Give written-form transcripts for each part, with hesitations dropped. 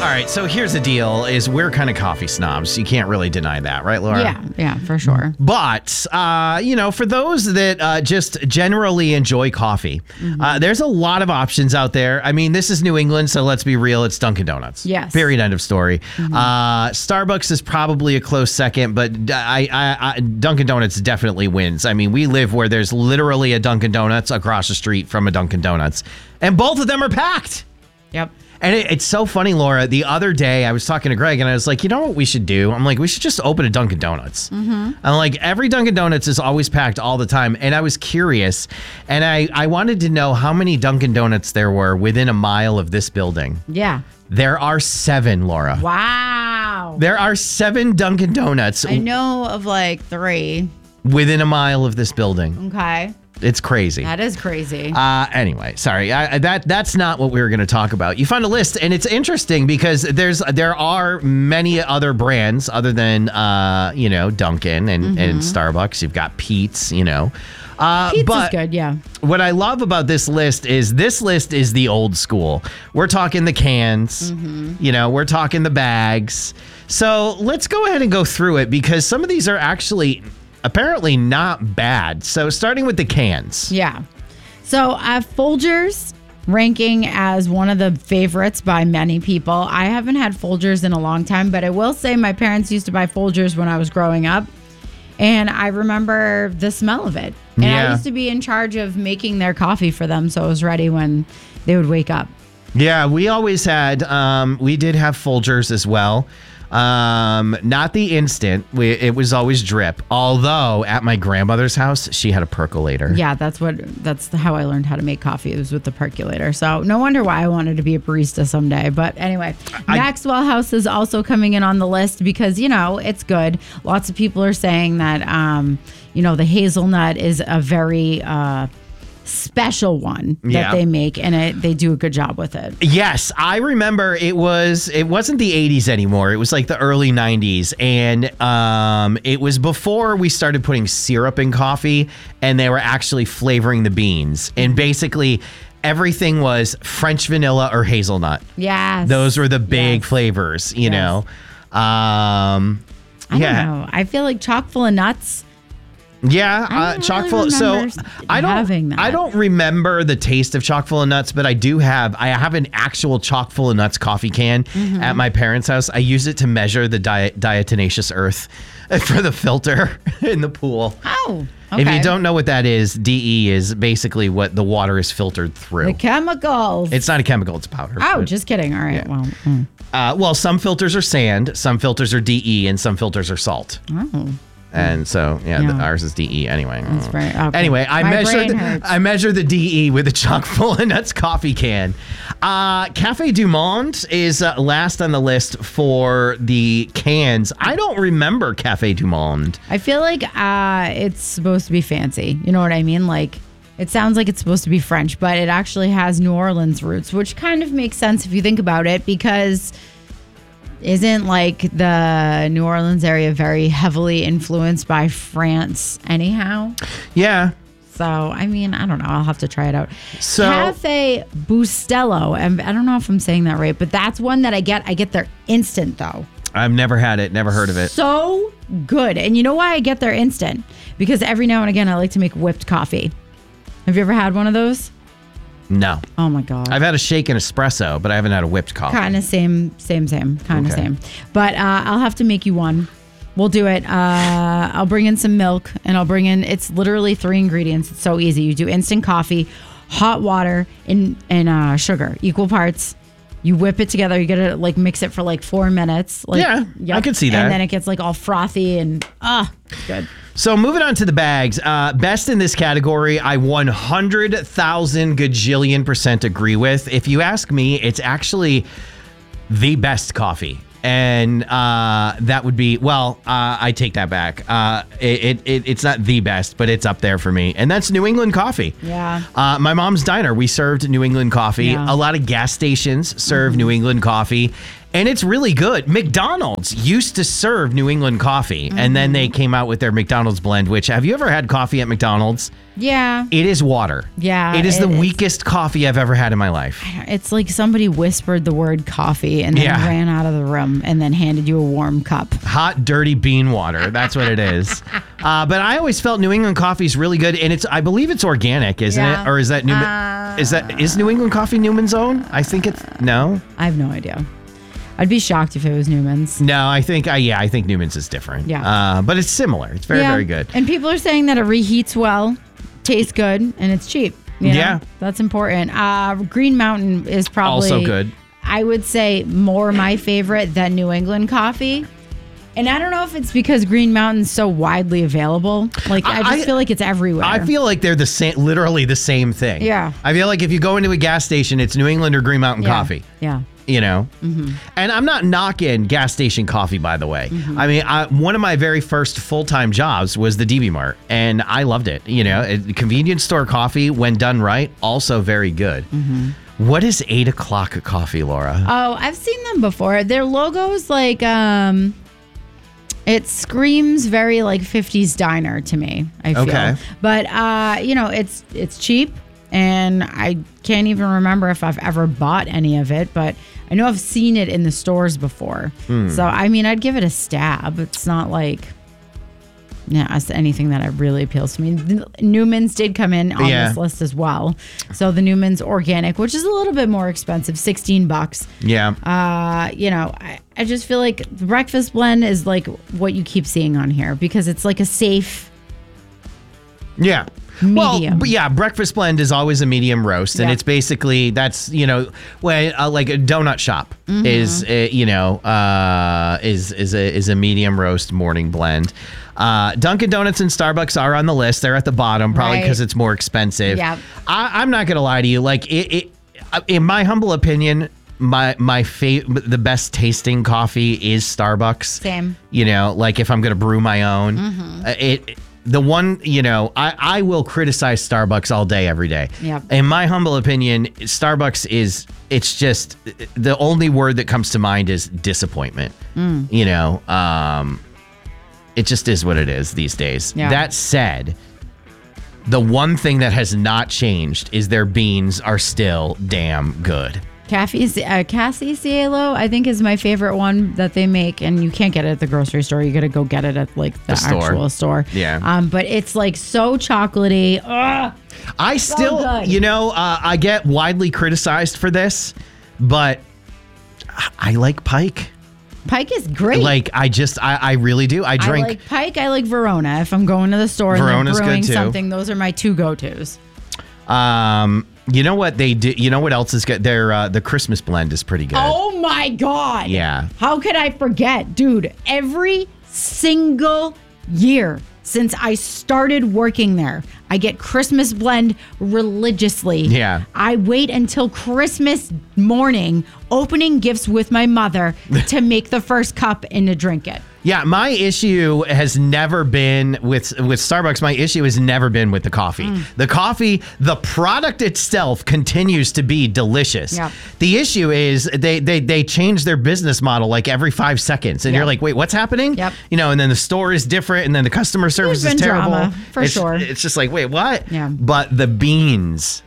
right, so here's the deal: is we're kind of coffee snobs. You can't really deny that, right, Laura? Yeah, for sure. But for those that just generally enjoy coffee, there's a lot of options out there. I mean, this is New England, so let's be real. It's Dunkin' Donuts. Yes. Period. End of story. Starbucks is probably a close second, but Dunkin' Donuts definitely wins. I mean, we live where there's literally a Dunkin' Donuts across the street from a Dunkin' Donuts, and both of them are packed. Yep. And it's so funny, Laura. The other day, I was talking to Greg, and I was like, you know what we should do? I'm like, we should just open a Dunkin' Donuts. I'm like, every Dunkin' Donuts is always packed all the time. And I was curious, and I wanted to know how many Dunkin' Donuts there were within a mile of this building. Yeah. There are 7, Laura. Wow. There are 7 Dunkin' Donuts. I know of like 3. Within a mile of this building. Okay. It's crazy. That is crazy. Anyway, sorry. That's not what we were going to talk about. You found a list, and it's interesting because there are many other brands other than Dunkin' and Starbucks. You've got Pete's, Pete's is good, yeah. What I love about this list is the old school. We're talking the cans, we're talking the bags. So let's go ahead and go through it because some of these are actually apparently not bad. So starting with the cans. Yeah. So Folgers ranking as one of the favorites by many people. I haven't had Folgers in a long time, but I will say my parents used to buy Folgers when I was growing up. And I remember the smell of it. And I used to be in charge of making their coffee for them, so it was ready when they would wake up. Yeah, we always had, we did have Folgers as well. Not the instant. It was always drip. Although at my grandmother's house, she had a percolator. Yeah, that's how I learned how to make coffee. It was with the percolator. So no wonder why I wanted to be a barista someday. But anyway, Maxwell House is also coming in on the list because, it's good. Lots of people are saying that, the hazelnut is a very, special one that they make, and they do a good job with it. Yes, I remember it wasn't the 80s anymore. It was like the early 90s, and it was before we started putting syrup in coffee, and they were actually flavoring the beans. And basically everything was French vanilla or hazelnut. Yes. Those were the big flavors, you know. I don't know. I feel like chock full of nuts. Yeah, chock full. So I don't remember the taste of chock full of nuts, but I have an actual chock full of nuts coffee can at my parents' house. I use it to measure the diatomaceous earth for the filter in the pool. Oh, okay. If you don't know what that is, DE is basically what the water is filtered through. The chemicals. It's not a chemical, it's powder. Oh, just kidding. All right. Yeah. Well, some filters are sand, some filters are DE, and some filters are salt. Oh. And so, ours is DE anyway. That's right. Okay. Anyway, I measure the DE with a chock full of nuts coffee can. Café du Monde is last on the list for the cans. I don't remember Café du Monde. I feel like it's supposed to be fancy. You know what I mean? Like, it sounds like it's supposed to be French, but it actually has New Orleans roots, which kind of makes sense if you think about it, because isn't like the New Orleans area very heavily influenced by France anyhow? Yeah. So, I mean, I don't know. I'll have to try it out. So, Cafe Bustelo. And I don't know if I'm saying that right, but that's one that I get. I get their instant, though. I've never had it. Never heard of it. So good. And you know why I get their instant? Because every now and again, I like to make whipped coffee. Have you ever had one of those? No. Oh, my God. I've had a shake and espresso, but I haven't had a whipped coffee. Kind of same. Kind of same. But I'll have to make you one. We'll do it. I'll bring in some milk, and it's literally 3 ingredients. It's so easy. You do instant coffee, hot water, and sugar, equal parts. You whip it together. You got to mix it for 4 minutes. I can see that. And then it gets all frothy and good. So moving on to the bags, best in this category, I 100,000 gajillion% agree with. If you ask me, it's actually the best coffee. And that would be, I take that back. It's not the best, but it's up there for me. And that's New England coffee. Yeah. My mom's diner, we served New England coffee. Yeah. A lot of gas stations serve New England coffee. And it's really good. McDonald's used to serve New England coffee, and then they came out with their McDonald's blend, which, have you ever had coffee at McDonald's? Yeah. It is water. Yeah. It is the weakest coffee I've ever had in my life. It's like somebody whispered the word coffee and then ran out of the room and then handed you a warm cup. Hot, dirty bean water. That's what it is. But I always felt New England coffee is really good, and I believe it's organic, isn't it? Or is that is New England coffee Newman's Own? I think it's no. I have no idea. I'd be shocked if it was Newman's. No, I think Newman's is different. Yeah. But it's similar. It's very, very good. And people are saying that it reheats well, tastes good, and it's cheap. You know? Yeah. That's important. Green Mountain is probably also good. I would say more my favorite than New England coffee. And I don't know if it's because Green Mountain's so widely available. Like, I just feel like it's everywhere. I feel like they're the same, literally the same thing. Yeah. I feel like if you go into a gas station, it's New England or Green Mountain coffee. Yeah. You know? Mm-hmm. And I'm not knocking gas station coffee, by the way. Mm-hmm. I mean, one of my very first full-time jobs was the DB Mart, and I loved it. You know, convenience store coffee, when done right, also very good. Mm-hmm. What is 8 o'clock coffee, Laura? Oh, I've seen them before. Their logo's like, it screams very like 50s diner to me, I feel. Okay. But, you know, it's cheap, and I can't even remember if I've ever bought any of it, but I know I've seen it in the stores before. So, I mean, I'd give it a stab. It's not like, it's anything that really appeals to me. Newman's did come in on this list as well. So the Newman's organic, which is a little bit more expensive, $16. Yeah. You know, I just feel like the breakfast blend is like what you keep seeing on here because it's like a safe medium. Well, but yeah, breakfast blend is always a medium roast, and it's basically when like a donut shop is a medium roast morning blend. Dunkin' Donuts and Starbucks are on the list. They're at the bottom, probably because it's more expensive. Yeah. I'm not gonna lie to you. Like in my humble opinion, the best tasting coffee is Starbucks. Same. You know, like if I'm gonna brew my own, I will criticize Starbucks all day, every day. Yep. In my humble opinion, Starbucks it's just the only word that comes to mind is disappointment. You know, it just is what it is these days. Yeah. That said, the one thing that has not changed is their beans are still damn good. Cassie Cielo, I think, is my favorite one that they make, and you can't get it at the grocery store. You got to go get it at like the actual store. Yeah. But it's like so chocolatey. Ugh, I still, I get widely criticized for this, but I like Pike. Pike is great. Like, I really do. I drink. I like Pike. I like Verona. If I'm going to the store Verona's and they're brewing good too. something, those are my two go-tos. You know what they do? You know what else is good? The Christmas blend is pretty good. Oh my God. Yeah. How could I forget? Dude, every single year since I started working there, I get Christmas blend religiously. Yeah. I wait until Christmas morning, opening gifts with my mother to make the first cup and to drink it. Yeah, my issue has never been with Starbucks. My issue has never been with the coffee. The coffee, the product itself continues to be delicious. Yep. The issue is they change their business model like every 5 seconds, and you're like, wait, what's happening? Yep. You know, and then the store is different, and then the customer service is terrible. Drama, for sure. It's just like, wait, what? Yeah. But the beans,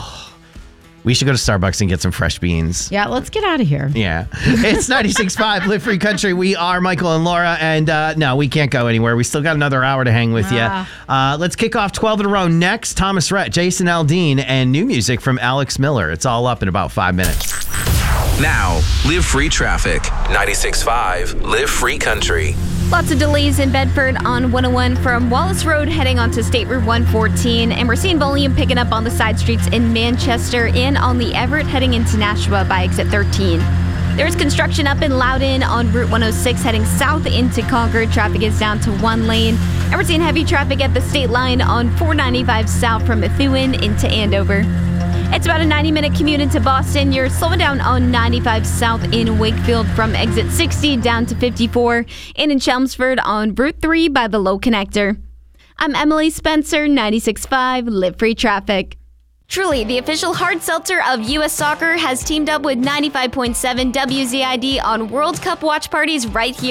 we should go to Starbucks and get some fresh beans. Yeah, let's get out of here. Yeah. It's 96.5 Live Free Country. We are Michael and Laura, and no, we can't go anywhere. We still got another hour to hang with you. Let's kick off 12 in a row. Next, Thomas Rhett, Jason Aldean, and new music from Alex Miller. It's all up in about 5 minutes. Now, Live Free Traffic. 96.5 Live Free Country. Lots of delays in Bedford on 101 from Wallace Road heading onto State Route 114. And we're seeing volume picking up on the side streets in Manchester and on the Everett heading into Nashua by exit 13. There's construction up in Loudoun on Route 106 heading south into Concord. Traffic is down to 1 lane. And we're seeing heavy traffic at the state line on 495 south from Methuen into Andover. It's about a 90-minute commute into Boston. You're slowing down on 95 south in Wakefield from exit 60 down to 54 and in Chelmsford on Route 3 by the Low Connector. I'm Emily Spencer, 96.5 Live Free Traffic. Truly, the official hard seltzer of U.S. Soccer has teamed up with 95.7 WZID on World Cup watch parties right here.